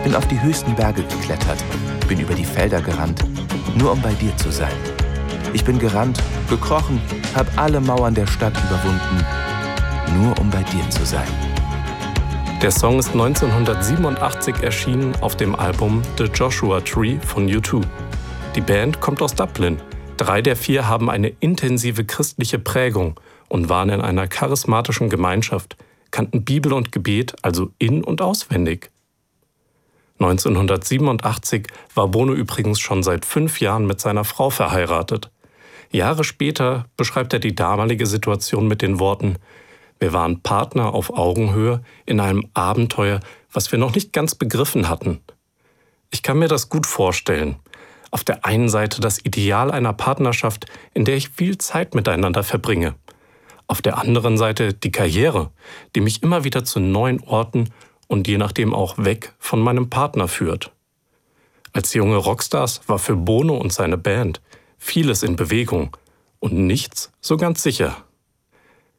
bin auf die höchsten Berge geklettert, bin über die Felder gerannt, nur um bei dir zu sein. Ich bin gerannt, gekrochen, hab alle Mauern der Stadt überwunden, nur um bei dir zu sein. Der Song ist 1987 erschienen auf dem Album The Joshua Tree von U2. Die Band kommt aus Dublin. 3 der 4 haben eine intensive christliche Prägung und waren in einer charismatischen Gemeinschaft, kannten Bibel und Gebet also in- und auswendig. 1987 war Bono übrigens schon seit 5 Jahren mit seiner Frau verheiratet. Jahre später beschreibt er die damalige Situation mit den Worten: Wir waren Partner auf Augenhöhe in einem Abenteuer, was wir noch nicht ganz begriffen hatten. Ich kann mir das gut vorstellen. Auf der einen Seite das Ideal einer Partnerschaft, in der ich viel Zeit miteinander verbringe. Auf der anderen Seite die Karriere, die mich immer wieder zu neuen Orten und je nachdem auch weg von meinem Partner führt. Als junge Rockstars war für Bono und seine Band vieles in Bewegung und nichts so ganz sicher.